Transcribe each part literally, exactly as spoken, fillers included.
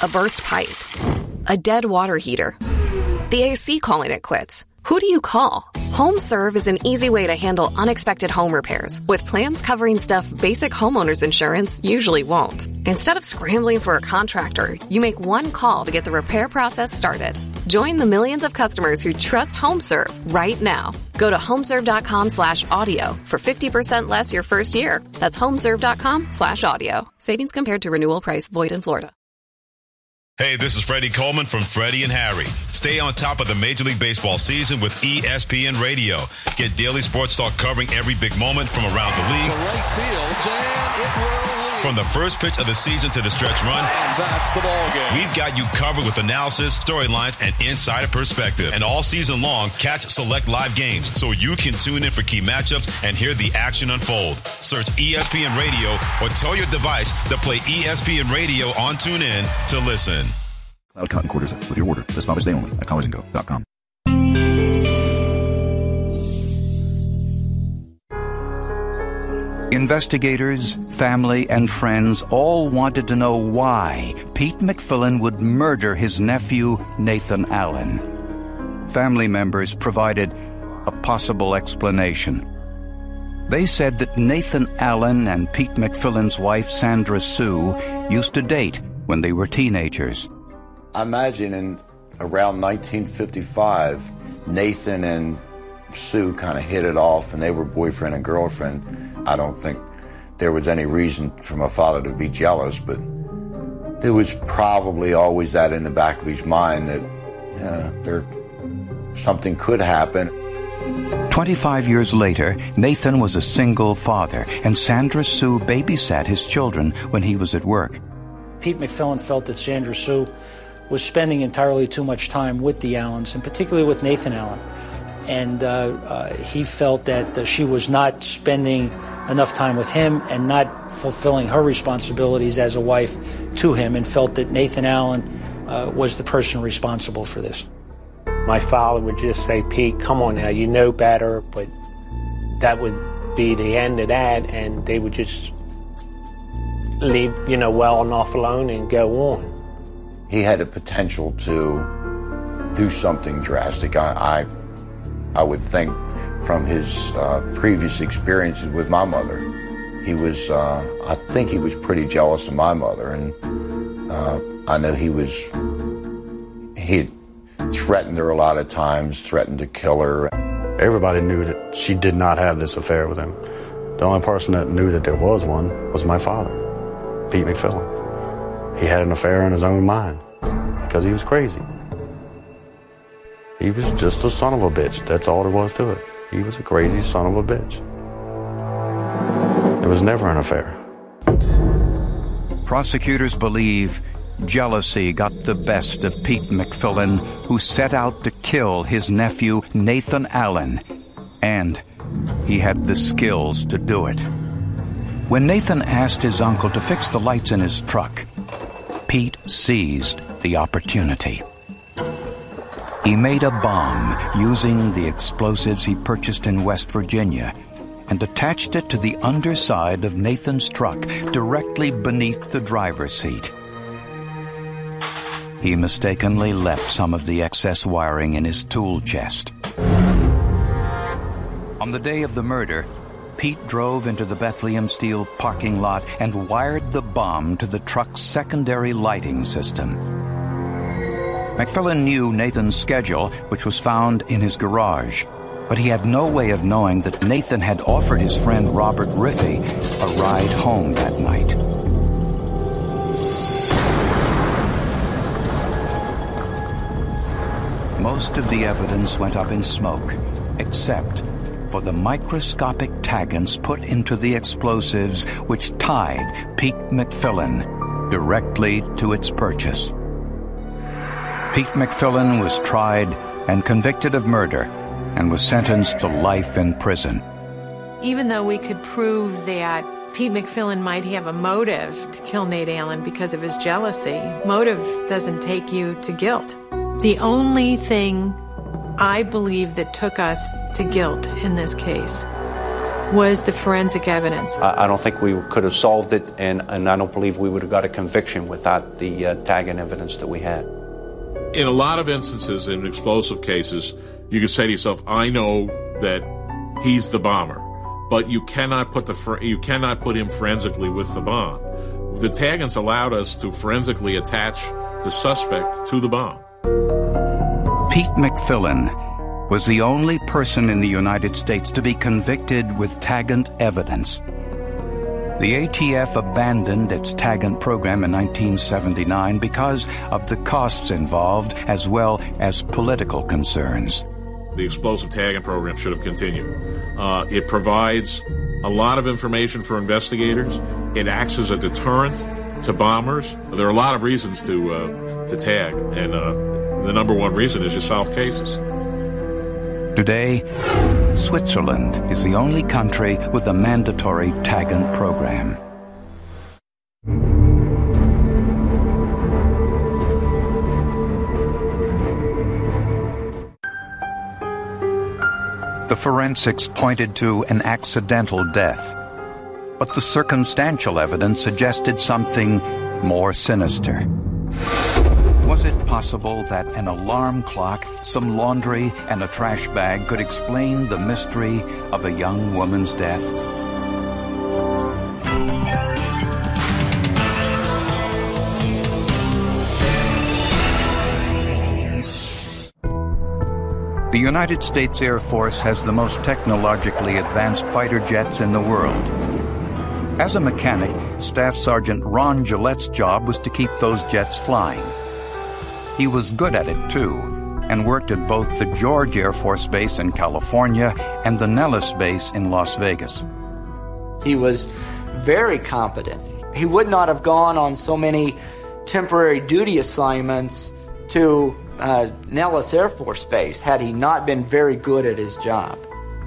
a burst pipe, a dead water heater, the A C calling it quits. Who do you call? HomeServe is an easy way to handle unexpected home repairs with plans covering stuff basic homeowners insurance usually won't. Instead of scrambling for a contractor, you make one call to get the repair process started. Join the millions of customers who trust HomeServe right now. Go to homeserve.com slash audio for fifty percent less your first year. That's homeserve.com slash audio. Savings compared to renewal price. Void in Florida. Hey, this is Freddie Coleman from Freddie and Harry. Stay on top of the Major League Baseball season with E S P N Radio. Get daily sports talk covering every big moment from around the league. To right field, and it will lead. From the first pitch of the season to the stretch run. And that's the ball game. We've got you covered with analysis, storylines, and insider perspective. And all season long, catch select live games so you can tune in for key matchups and hear the action unfold. Search E S P N Radio or tell your device to play E S P N Radio on TuneIn to listen. Cloud Cotton Quarters with your order this Mother's Day only at collars and go dot com. Investigators, family, and friends all wanted to know why Pete McFillan would murder his nephew, Nathan Allen. Family members provided a possible explanation. They said that Nathan Allen and Pete McFillan's wife, Sandra Sue, used to date when they were teenagers. I imagine in around nineteen fifty-five, Nathan and Sue kind of hit it off, and they were boyfriend and girlfriend. I don't think there was any reason for my father to be jealous, but there was probably always that in the back of his mind that, you know, there something could happen. Twenty-five years later, Nathan was a single father, and Sandra Sue babysat his children when he was at work. Pete McFillan felt that Sandra Sue was spending entirely too much time with the Allens, and particularly with Nathan Allen. And uh, uh, he felt that uh, she was not spending enough time with him and not fulfilling her responsibilities as a wife to him, and felt that Nathan Allen uh, was the person responsible for this. My father would just say, Pete, come on now, you know better, but that would be the end of that, and they would just leave, you know, well enough alone and go on. He had the potential to do something drastic. I, I, I would think from his uh, previous experiences with my mother, he was, uh, I think he was pretty jealous of my mother, and uh, I know he was, he had threatened her a lot of times, threatened to kill her. Everybody knew that she did not have this affair with him. The only person that knew that there was one was my father, Pete McFillan. He had an affair in his own mind because he was crazy. He was just a son of a bitch. That's all there was to it. He was a crazy son of a bitch. It was never an affair. Prosecutors believe jealousy got the best of Pete McFillan, who set out to kill his nephew, Nathan Allen, and he had the skills to do it. When Nathan asked his uncle to fix the lights in his truck, Pete seized the opportunity. He made a bomb using the explosives he purchased in West Virginia and attached it to the underside of Nathan's truck directly beneath the driver's seat. He mistakenly left some of the excess wiring in his tool chest. On the day of the murder, Pete drove into the Bethlehem Steel parking lot and wired the bomb to the truck's secondary lighting system. McFillan knew Nathan's schedule, which was found in his garage, but he had no way of knowing that Nathan had offered his friend Robert Riffey a ride home that night. Most of the evidence went up in smoke, except for the microscopic taggants put into the explosives which tied Pete McFillan directly to its purchase. Pete McFillan was tried and convicted of murder and was sentenced to life in prison. Even though we could prove that Pete McFillan might have a motive to kill Nate Allen because of his jealousy, motive doesn't take you to guilt. The only thing I believe that took us to guilt in this case was the forensic evidence. I don't think we could have solved it, and, and I don't believe we would have got a conviction without the uh, tagging evidence that we had. In a lot of instances, in explosive cases, you can say to yourself, I know that he's the bomber, but you cannot put the you cannot put him forensically with the bomb. The taggants allowed us to forensically attach the suspect to the bomb. Pete McFillin was the only person in the United States to be convicted with taggant evidence. The A T F abandoned its taggant program in nineteen seventy-nine because of the costs involved as well as political concerns. The explosive tagging program should have continued. Uh, it provides a lot of information for investigators. It acts as a deterrent to bombers. There are a lot of reasons to uh, to tag, and uh, the number one reason is you solve cases. Today, Switzerland is the only country with a mandatory taggant program. The forensics pointed to an accidental death, but the circumstantial evidence suggested something more sinister. Was it possible that an alarm clock, some laundry, and a trash bag could explain the mystery of a young woman's death? The United States Air Force has the most technologically advanced fighter jets in the world. As a mechanic, Staff Sergeant Ron Gillette's job was to keep those jets flying. He was good at it, too, and worked at both the George Air Force Base in California and the Nellis Base in Las Vegas. He was very competent. He would not have gone on so many temporary duty assignments to uh, Nellis Air Force Base had he not been very good at his job.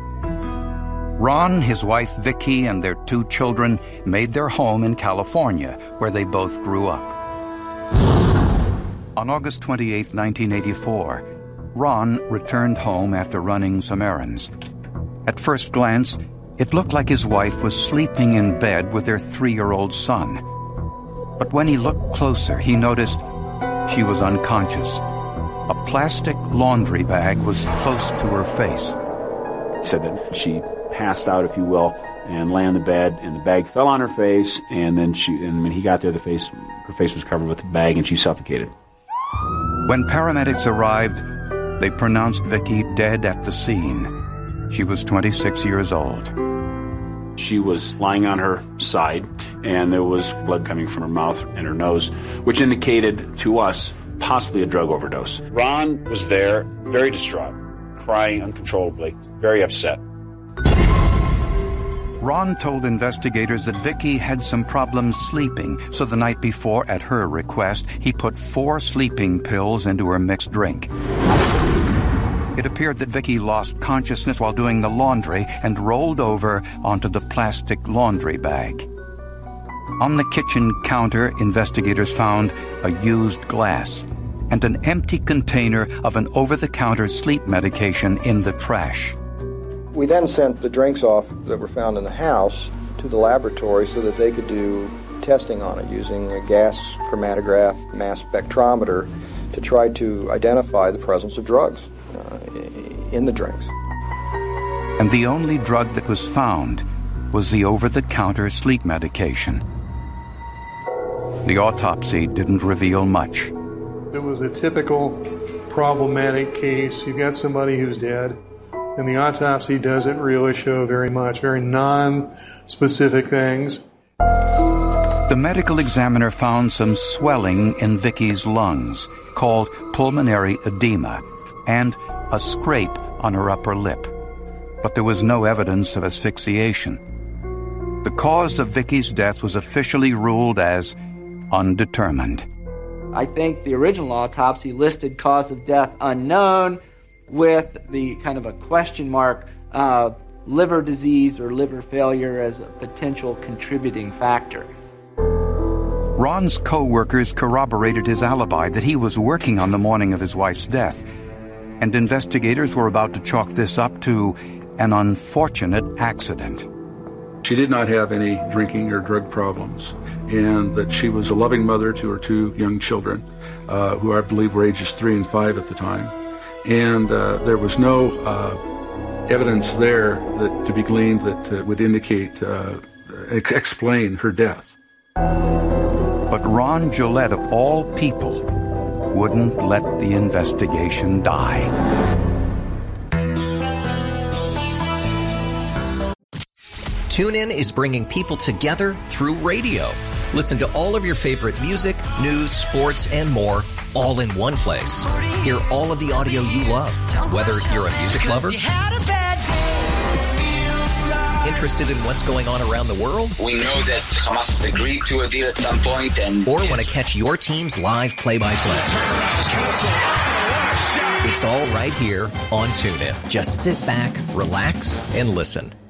Ron, his wife Vicki, and their two children made their home in California, where they both grew up. On August twenty-eighth, nineteen eighty-four, Ron returned home after running some errands. At first glance, it looked like his wife was sleeping in bed with their three-year-old son. But when he looked closer, he noticed she was unconscious. A plastic laundry bag was close to her face. He said that she passed out, if you will, and lay on the bed, and the bag fell on her face, and then she, and when he got there, the face, her face was covered with the bag, and she suffocated. When paramedics arrived, they pronounced Vicki dead at the scene. She was twenty-six years old. She was lying on her side, and there was blood coming from her mouth and her nose, which indicated to us possibly a drug overdose. Ron was there, very distraught, crying uncontrollably, very upset. Ron told investigators that Vicki had some problems sleeping, so the night before, at her request, he put four sleeping pills into her mixed drink. It appeared that Vicki lost consciousness while doing the laundry and rolled over onto the plastic laundry bag. On the kitchen counter, investigators found a used glass and an empty container of an over-the-counter sleep medication in the trash. We then sent the drinks off that were found in the house to the laboratory so that they could do testing on it using a gas chromatograph mass spectrometer to try to identify the presence of drugs uh, in the drinks. And the only drug that was found was the over-the-counter sleep medication. The autopsy didn't reveal much. It was a typical problematic case. You've got somebody who's dead, and the autopsy doesn't really show very much, very non-specific things. The medical examiner found some swelling in Vicki's lungs, called pulmonary edema, and a scrape on her upper lip. But there was no evidence of asphyxiation. The cause of Vicki's death was officially ruled as undetermined. I think the original autopsy listed cause of death unknown, with the kind of a question mark, uh, liver disease or liver failure as a potential contributing factor. Ron's co-workers corroborated his alibi that he was working on the morning of his wife's death, and investigators were about to chalk this up to an unfortunate accident. She did not have any drinking or drug problems, and that she was a loving mother to her two young children, uh, who I believe were ages three and five at the time. And uh, there was no uh, evidence there that to be gleaned that uh, would indicate, uh, ex- explain her death. But Ron Gillette, of all people, wouldn't let the investigation die. TuneIn is bringing people together through radio. Listen to all of your favorite music, news, sports, and more, all in one place. Hear all of the audio you love, whether you're a music lover, interested in what's going on around the world, we know that Hamas has agreed to a deal at some point, and or want to catch your team's live play-by-play. It's all right here on TuneIn. Just sit back, relax, and listen.